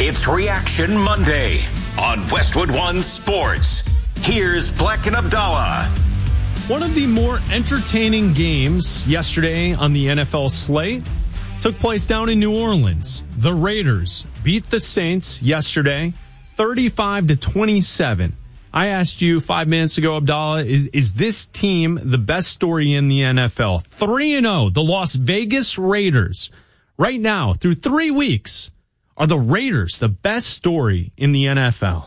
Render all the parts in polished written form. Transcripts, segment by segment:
It's Reaction Monday on Westwood One Sports. Here's Black and Abdallah. One of the more entertaining games yesterday on the NFL slate took place down in New Orleans. The Raiders beat the Saints yesterday, 35-27. I asked you 5 minutes ago, Abdallah, is this team the best story in the NFL? 3-0, the Las Vegas Raiders. Right now, through 3 weeks, are the Raiders the best story in the NFL?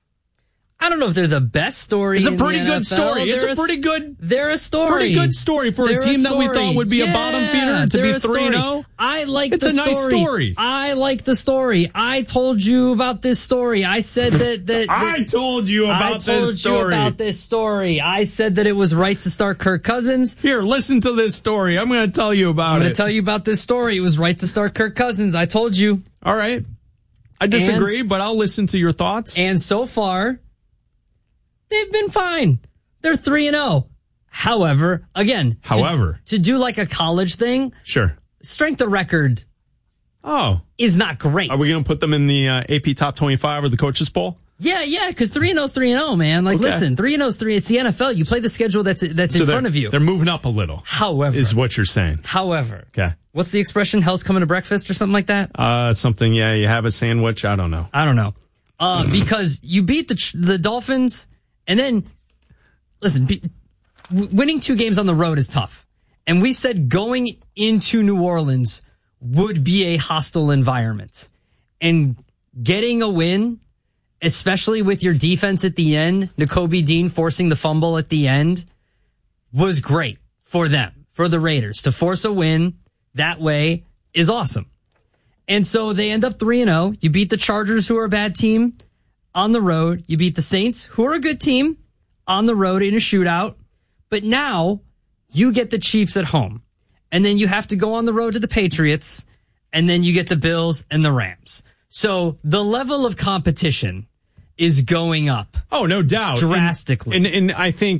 I don't know if they're the best story. It's a pretty good story. They're a story. Pretty good story for a team that we thought would be a bottom feeder to be 3-0. I like the story. It's a nice story. I like the story. I told you about this story. I said that I told you about this story. I said that it was right to start Kirk Cousins. Here, listen to this story. I'm going to tell you about it. I'm going to tell you about this story. It was right to start Kirk Cousins. I told you. All right. I disagree, but I'll listen to your thoughts. And so far, they've been fine. They're 3-0. However, to do like a college thing, sure, strength of record is not great. Are we going to put them in the AP Top 25 or the Coaches Poll? Yeah, because 3-0 is 3-0, man. Like, listen, 3-0 is 3. It's the NFL. You play the schedule that's in front of you. They're moving up a little. However, is what you're saying. However, okay. What's the expression? Hell's coming to breakfast or something like that? Something. Yeah, you have a sandwich. I don't know. Because you beat the Dolphins, and then listen, winning 2 games on the road is tough. And we said going into New Orleans would be a hostile environment, and getting a win, especially with your defense at the end, Nakobe Dean forcing the fumble at the end, was great for them, for the Raiders. To force a win that way is awesome. And so they end up 3-0. You beat the Chargers, who are a bad team, on the road. You beat the Saints, who are a good team, on the road in a shootout. But now you get the Chiefs at home. And then you have to go on the road to the Patriots. And then you get the Bills and the Rams. So the level of competition is going up. Oh, no doubt. Drastically. And I think,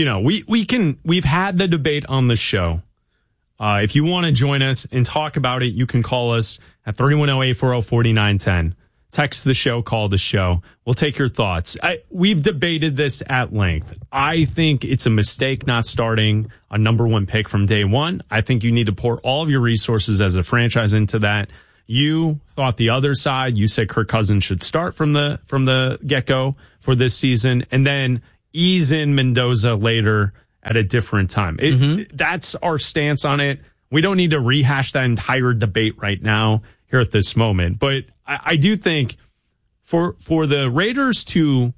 we've had the debate on the show. If you want to join us and talk about it, you can call us at 310-840-4910. Text the show, call the show. We'll take your thoughts. We've debated this at length. I think it's a mistake not starting a number 1 pick from day one. I think you need to pour all of your resources as a franchise into that. You thought the other side. You said Kirk Cousins should start from the get-go for this season, and then ease in Mendoza later at a different time. That's our stance on it. We don't need to rehash that entire debate right now here at this moment. But I do think for the Raiders to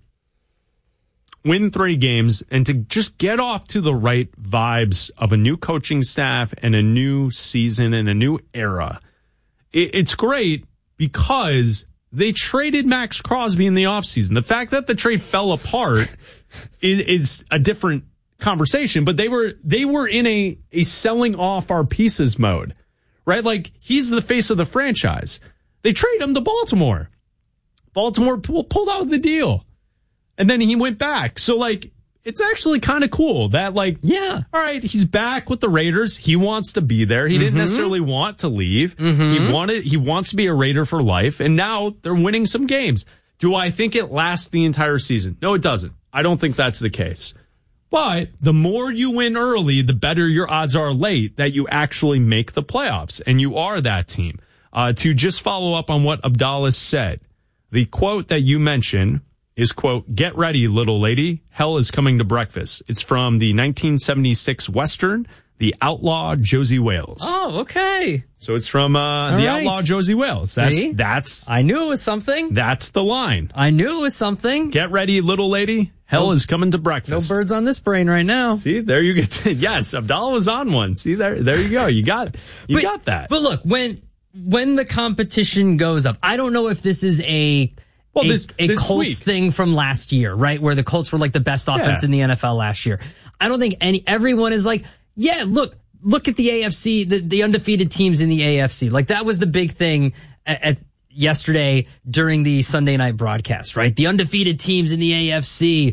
win 3 games and to just get off to the right vibes of a new coaching staff and a new season and a new era, it's great because they traded Max Crosby in the offseason. The fact that the trade fell apart is a different conversation, but they were in a selling off our pieces mode, right? Like, he's the face of the franchise. They trade him to Baltimore. Baltimore pulled out the deal, and then he went back. So, like, it's actually kind of cool that, like, all right, he's back with the Raiders. He wants to be there. He didn't necessarily want to leave. He wants to be a Raider for life, and now they're winning some games. Do I think it lasts the entire season? No, it doesn't. I don't think that's the case. But the more you win early, the better your odds are late that you actually make the playoffs, and you are that team. To just follow up on what Abdallah said, the quote that you mentioned is, quote, "Get ready, little lady. Hell is coming to breakfast." It's from the 1976 Western, The Outlaw Josie Wales. Oh, okay. So it's from Outlaw Josie Wales. That's I knew it was something. That's the line. I knew it was something. Get ready, little lady. Hell is coming to breakfast. No birds on this brain right now. See, there you get. Yes, Abdallah was on one. See, there you go. You got that. But look, when the competition goes up, I don't know if this is a Colts thing from last year, right? Where the Colts were like the best offense in the NFL last year. I don't think everyone is like, yeah, look at the AFC, the undefeated teams in the AFC. Like, that was the big thing at yesterday during the Sunday night broadcast, right? The undefeated teams in the AFC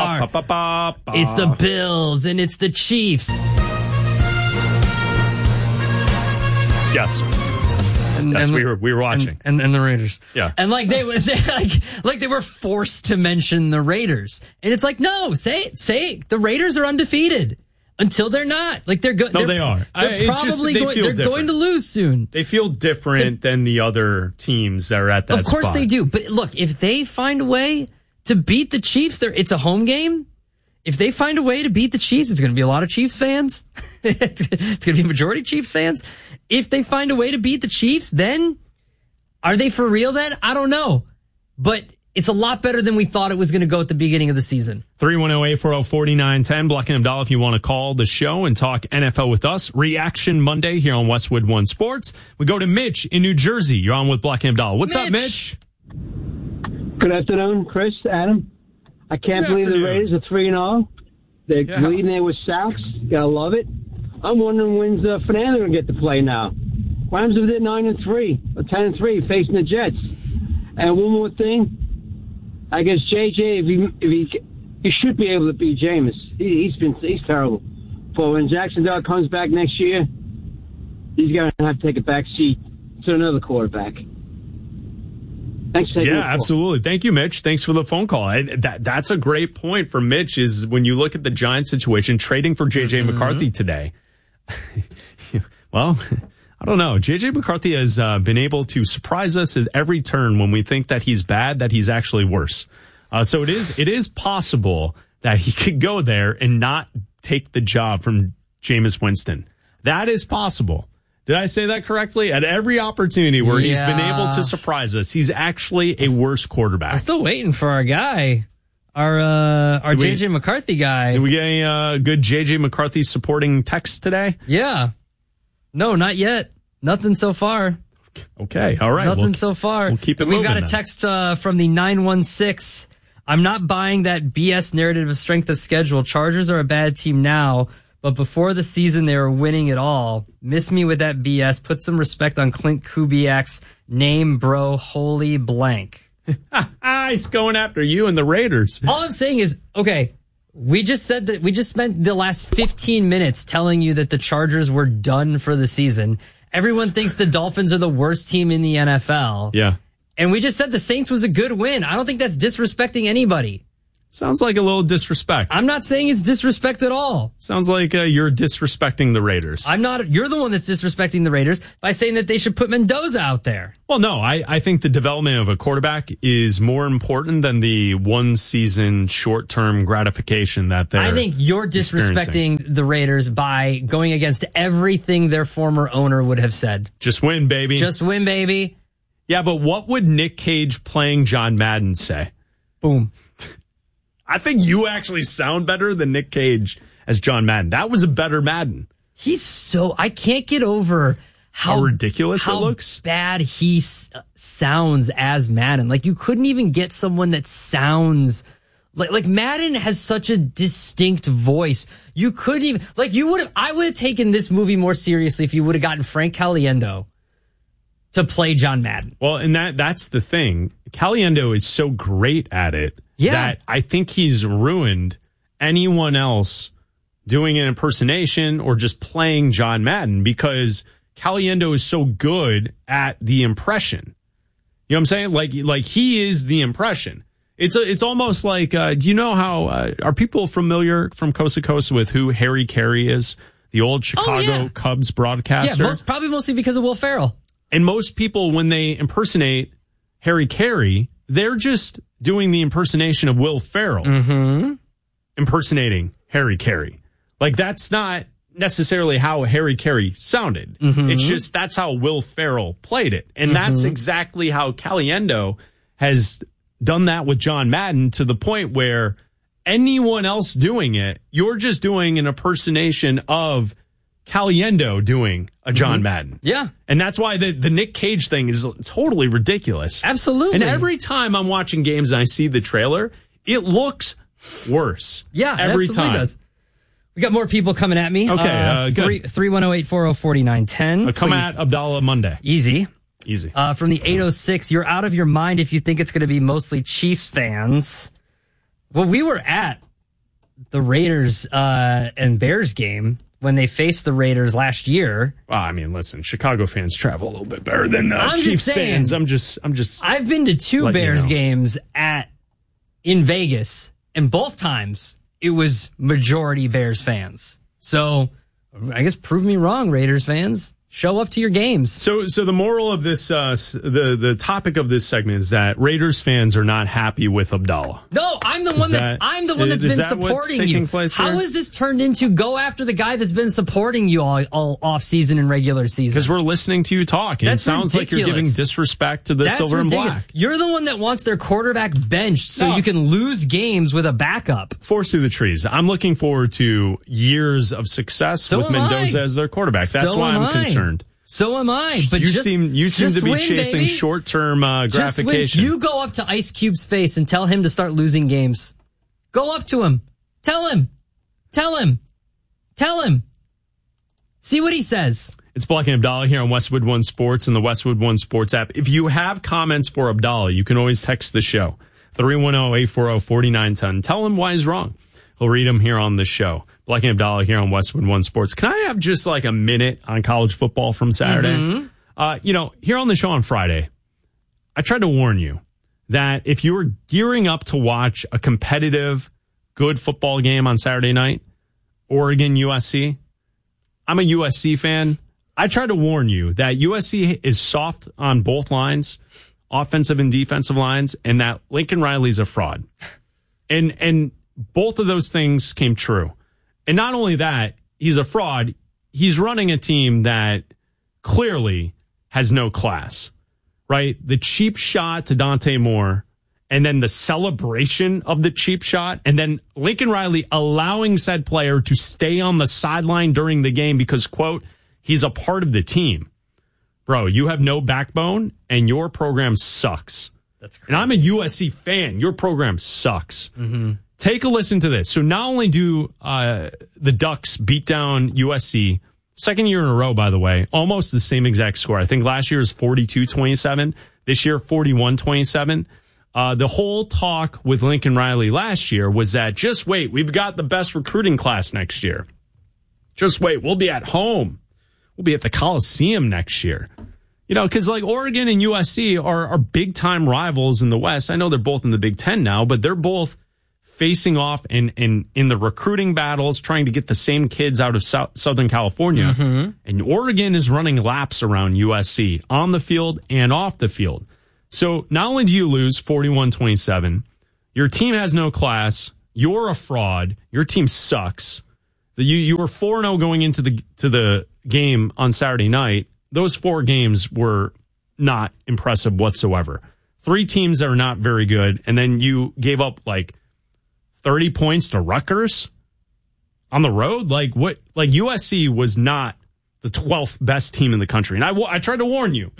it's the Bills and it's the Chiefs. Yes. Yes, we were watching. And the Raiders. Yeah. And like they were forced to mention the Raiders. And it's like, no, say it. The Raiders are undefeated until they're not. Like they're good. No, they are. They're going to lose soon. They feel different than the other teams that are at that spot. Of course they do. But look, if they find a way to beat the Chiefs, it's a home game. If they find a way to beat the Chiefs, it's going to be a lot of Chiefs fans. It's going to be a majority Chiefs fans. If they find a way to beat the Chiefs, then are they for real then? I don't know. But it's a lot better than we thought it was going to go at the beginning of the season. 310-840-4910. Block and Abdallah, if you want to call the show and talk NFL with us. Reaction Monday here on Westwood One Sports. We go to Mitch in New Jersey. You're on with Block and Abdallah. What's up, Mitch? Good afternoon, Chris, Adam. I can't believe the Raiders are 3-0. They're leading there with sacks. Gotta love it. I'm wondering when's Fernando gonna get to play now. What happens if they're 9-3 or 10-3 facing the Jets? And one more thing, I guess JJ, if he should be able to beat Jameis. He's terrible. But when Jacksonville comes back next year, he's gonna have to take a back seat to another quarterback. Thanks for taking the call. Absolutely. Thank you, Mitch. Thanks for the phone call. That's a great point for Mitch is when you look at the Giants situation, trading for J.J. McCarthy today. Well, I don't know. J.J. McCarthy has been able to surprise us at every turn when we think that he's bad, that he's actually worse. So it is possible that he could go there and not take the job from Jameis Winston. That is possible. Did I say that correctly? At every opportunity where he's been able to surprise us, he's actually a worse quarterback. I'm still waiting for our guy, our JJ McCarthy guy. Did we get a good JJ McCarthy supporting text today? Yeah. No, not yet. Nothing so far. Okay. All right. Nothing so far. We'll keep it moving. We've got a text from the 916. I'm not buying that BS narrative of strength of schedule. Chargers are a bad team now. But before the season, they were winning it all. Miss me with that BS. Put some respect on Clint Kubiak's name, bro. Holy blank. He's going after you and the Raiders. All I'm saying is, okay, we just said that we just spent the last 15 minutes telling you that the Chargers were done for the season. Everyone thinks the Dolphins are the worst team in the NFL. Yeah. And we just said the Saints was a good win. I don't think that's disrespecting anybody. Sounds like a little disrespect. I'm not saying it's disrespect at all. Sounds like you're disrespecting the Raiders. I'm not. You're the one that's disrespecting the Raiders by saying that they should put Mendoza out there. Well, no, I think the development of a quarterback is more important than the one season short-term gratification that they're I think you're disrespecting the Raiders by going against everything their former owner would have said. Just win, baby. Just win, baby. Yeah, but what would Nick Cage playing John Madden say? Boom. I think you actually sound better than Nick Cage as John Madden. That was a better Madden. I can't get over how ridiculous it looks. How bad he sounds as Madden. Like you couldn't even get someone that sounds like Madden has such a distinct voice. You couldn't even I would have taken this movie more seriously if you would have gotten Frank Caliendo to play John Madden. Well, and that's the thing. Caliendo is so great at it that I think he's ruined anyone else doing an impersonation or just playing John Madden because Caliendo is so good at the impression. You know what I'm saying? Like he is the impression. It's almost like, do you know how, are people familiar from coast to coast with who Harry Carey is? The old Chicago Cubs broadcaster? Yeah, probably mostly because of Will Ferrell. And most people, when they impersonate Harry Carey, they're just doing the impersonation of Will Ferrell impersonating Harry Carey. Like, that's not necessarily how Harry Carey sounded. It's just that's how Will Ferrell played it. And that's exactly how Caliendo has done that with John Madden to the point where anyone else doing it, you're just doing an impersonation of Caliendo doing a John Madden. Yeah. And that's why the Nick Cage thing is totally ridiculous. Absolutely. And every time I'm watching games and I see the trailer, it looks worse. Yeah, every time. Does. We got more people coming at me. Okay, good. 310-840-4910. Come at Abdallah Monday. Easy. From the 806, you're out of your mind if you think it's going to be mostly Chiefs fans. Well, we were at the Raiders and Bears game when they faced the Raiders last year. Well, I mean, listen, Chicago fans travel a little bit better than Chiefs fans. I'm just. I've been to 2 Bears games in Vegas, and both times it was majority Bears fans. So I guess prove me wrong, Raiders fans. Show up to your games. So the moral of this, the topic of this segment is that Raiders fans are not happy with Abdallah. No, I'm the one that's been supporting you. How has this turned into go after the guy that's been supporting you all off season and regular season? Because we're listening to you talk, and it sounds like you're giving disrespect to the silver and black. You're the one that wants their quarterback benched so you can lose games with a backup. Force through the trees. I'm looking forward to years of success with Mendoza as their quarterback. That's why I'm concerned. So am I. But you seem to be chasing short-term gratification. You go up to Ice Cube's face and tell him to start losing games. Go up to him. Tell him. See what he says. It's Black and Abdallah here on Westwood One Sports and the Westwood One Sports app. If you have comments for Abdallah, you can always text the show. 310-840-4910. Tell him why he's wrong. He'll read them here on the show. Black and Abdallah here on Westwood One Sports. Can I have just like a minute on college football from Saturday? Mm-hmm. Here on the show on Friday, I tried to warn you that if you were gearing up to watch a competitive, good football game on Saturday night, Oregon, USC, I'm a USC fan. I tried to warn you that USC is soft on both lines, offensive and defensive lines, and that Lincoln Riley's a fraud. And both of those things came true. And not only that, he's a fraud. He's running a team that clearly has no class, right? The cheap shot to Dante Moore, and then the celebration of the cheap shot, and then Lincoln Riley allowing said player to stay on the sideline during the game because, quote, he's a part of the team. Bro, you have no backbone, and your program sucks. That's crazy. And I'm a USC fan. Your program sucks. Mm-hmm. Take a listen to this. So not only do the Ducks beat down USC, second year in a row, by the way, almost the same exact score. I think last year was 42-27. This year, 41-27. The whole talk with Lincoln Riley last year was that, just wait, we've got the best recruiting class next year. Just wait, we'll be at home. We'll be at the Coliseum next year. Because like Oregon and USC are big-time rivals in the West. I know they're both in the Big Ten now, but they're both facing off in the recruiting battles, trying to get the same kids out of Southern California. Mm-hmm. And Oregon is running laps around USC on the field and off the field. So not only do you lose 41-27, your team has no class. You're a fraud. Your team sucks. You were 4-0 going into the game on Saturday night. Those 4 games were not impressive whatsoever. 3 teams that are not very good, and then you gave up like 30 points to Rutgers on the road? Like what? Like USC was not the 12th best team in the country. And I tried to warn you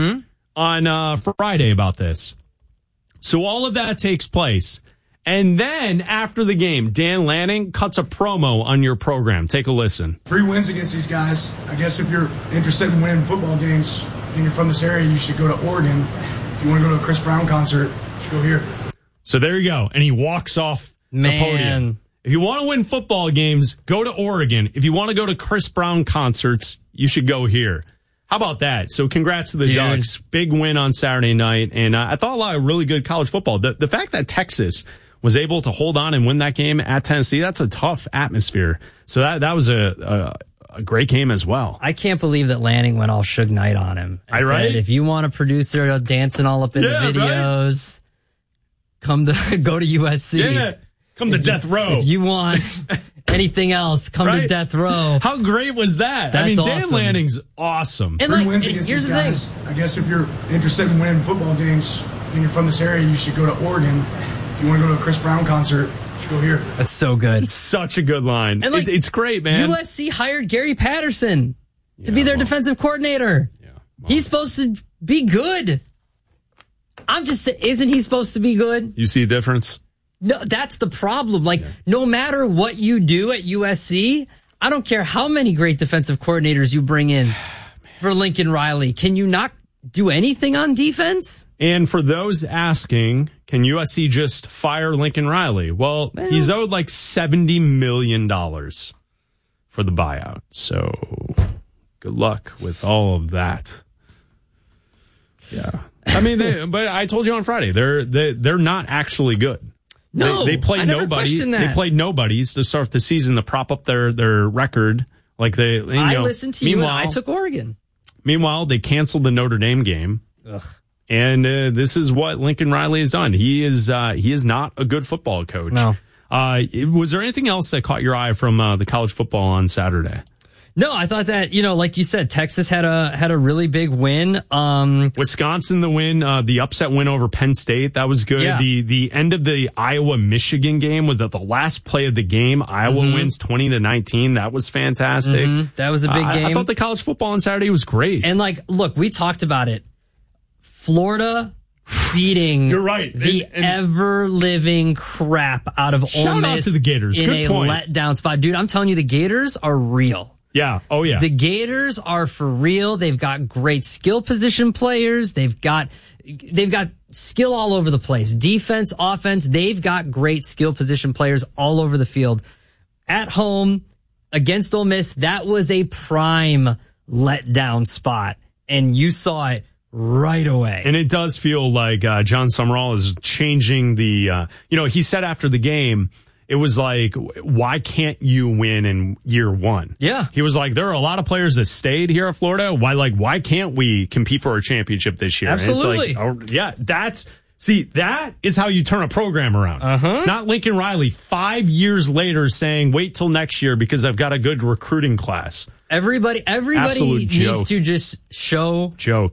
on Friday about this. So all of that takes place. And then after the game, Dan Lanning cuts a promo on your program. Take a listen. 3 wins against these guys. I guess if you're interested in winning football games and you're from this area, you should go to Oregon. If you want to go to a Chris Brown concert, you should go here. So there you go. And he walks off the podium. If you want to win football games, go to Oregon. If you want to go to Chris Brown concerts, you should go here. How about that? So congrats to the Ducks. Big win on Saturday night. And I thought a lot of really good college football. The fact that Texas was able to hold on and win that game at Tennessee, that's a tough atmosphere. So that was a great game as well. I can't believe that Lanning went all Suge Knight on him. And said, if you want a producer dancing all up in the videos, come to go to USC. Yeah. Come to death row. If you want anything else, come to death row. How great was that? That's Dan awesome. Lanning's awesome. And 3 wins against these guys. I guess if you're interested in winning football games and you're from this area, you should go to Oregon. If you want to go to a Chris Brown concert, you should go here. That's so good. It's such a good line. And it's great, man. USC hired Gary Patterson to be their defensive coordinator. Yeah, he's supposed to be good. I'm just saying, isn't he supposed to be good? You see a difference? No, that's the problem. No matter what you do at USC, I don't care how many great defensive coordinators you bring in for Lincoln Riley. Can you not do anything on defense? And for those asking, can USC just fire Lincoln Riley? Well, he's owed like $70 million for the buyout. So good luck with all of that. Yeah. I mean, but I told you on Friday, they're not actually good. No, they play nobody. They played nobodies to start the season to prop up their record. Like I listened to you. And I took Oregon. Meanwhile, they canceled the Notre Dame game. Ugh. And this is what Lincoln Riley has done. He is not a good football coach. No. Was there anything else that caught your eye from the college football on Saturday? No, I thought that, like you said, Texas had a really big win. Wisconsin, the win, the upset win over Penn State, that was good. Yeah. The end of the Iowa-Michigan game was the last play of the game. Iowa wins 20-19. That was fantastic. That was a big game. I thought the college football on Saturday was great. And look, we talked about it. Florida beating You're right. the ever-living crap out of Ole Miss out to the Gators. in Good point. letdown spot. Dude, I'm telling you, the Gators are real. Yeah. Oh, yeah. The Gators are for real. They've got great skill position players. They've got skill all over the place. Defense, offense. They've got great skill position players all over the field. At home against Ole Miss, that was a prime letdown spot. And you saw it right away. And it does feel like John Summerall is changing the, he said after the game, it was like, why can't you win in year one? Yeah. He was like, there are a lot of players that stayed here at Florida. Why can't we compete for a championship this year? Absolutely. And it's like, that is how you turn a program around. Not Lincoln Riley 5 years later saying, wait till next year because I've got a good recruiting class. Everybody Absolute needs joke. to just show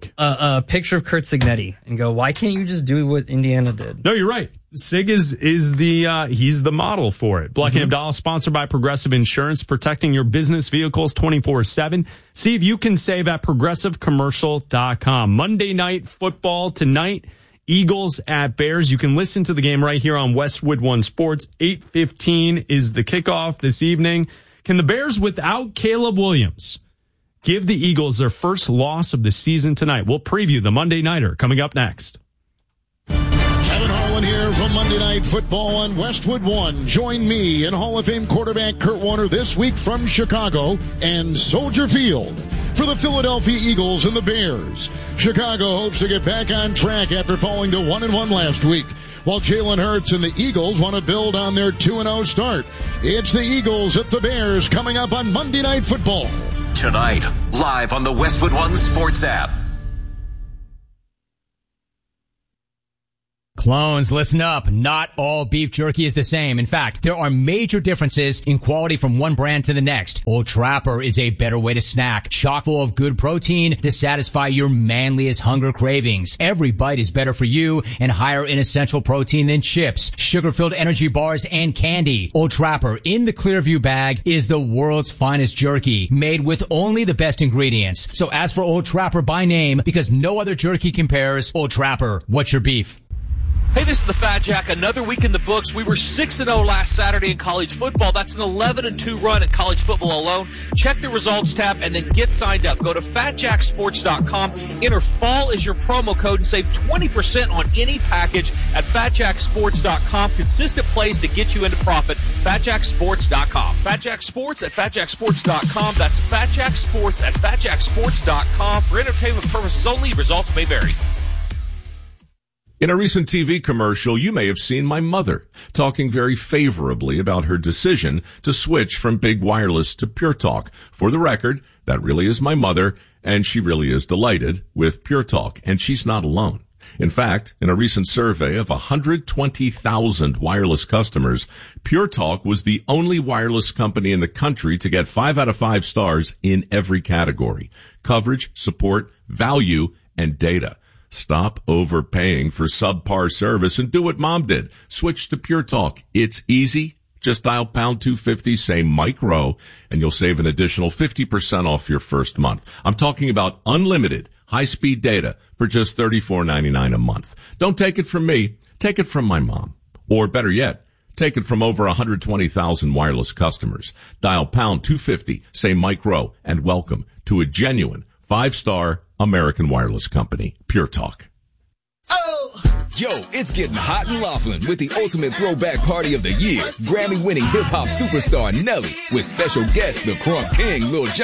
a picture of Curt Cignetti and go, why can't you just do what Indiana did? No, you're right. Sig is he's the model for it. Black and Abdallah, sponsored by Progressive Insurance, protecting your business vehicles 24/7. See if you can save at progressivecommercial.com. Monday Night Football tonight. Eagles at Bears. You can listen to the game right here on Westwood One Sports. 8:15 is the kickoff this evening. Can the Bears, without Caleb Williams, give the Eagles their first loss of the season tonight? We'll preview the Monday Nighter coming up next. Kevin Harlan here from Monday Night Football on Westwood One. Join me and Hall of Fame quarterback Kurt Warner this week from Chicago and Soldier Field for the Philadelphia Eagles and the Bears. Chicago hopes to get back on track after falling to 1-1 last week, while Jalen Hurts and the Eagles want to build on their 2-0 start. It's the Eagles at the Bears coming up on Monday Night Football. Tonight, live on the Westwood One Sports app. Clones, listen up. Not all beef jerky is the same. In fact, there are major differences in quality from one brand to the next. Old Trapper is a better way to snack, chock full of good protein to satisfy your manliest hunger cravings. Every bite is better for you and higher in essential protein than chips, sugar-filled energy bars, and candy. Old Trapper in the Clearview bag is the world's finest jerky, made with only the best ingredients. So ask for Old Trapper by name because no other jerky compares. Old Trapper, what's your beef? Hey, this is the Fat Jack. Another week in the books. We were 6-0 last Saturday in college football. That's an 11-2 run in college football alone. Check the results tab and then get signed up. Go to FatJackSports.com. Enter fall as your promo code and save 20% on any package at FatJackSports.com. Consistent plays to get you into profit. FatJackSports.com. FatJackSports at FatJackSports.com. That's FatJackSports at FatJackSports.com. For entertainment purposes only, results may vary. In a recent TV commercial, you may have seen my mother talking very favorably about her decision to switch from big wireless to Pure Talk. For the record, that really is my mother, and she really is delighted with Pure Talk, and she's not alone. In fact, in a recent survey of 120,000 wireless customers, Pure Talk was the only wireless company in the country to get 5 out of 5 stars in every category: coverage, support, value, and data. Stop overpaying for subpar service and do what Mom did. Switch to Pure Talk. It's easy. Just dial pound 250, say Mike Rowe, and you'll save an additional 50% off your first month. I'm talking about unlimited high-speed data for just $34.99 a month. Don't take it from me. Take it from my mom. Or better yet, take it from over 120,000 wireless customers. Dial pound 250, say Mike Rowe, and welcome to a genuine 5-star American wireless company, Pure Talk. Oh, Yo, it's getting hot in Laughlin with the ultimate throwback party of the year. Grammy-winning hip-hop superstar Nelly with special guest the Crunk King, Lil Jon.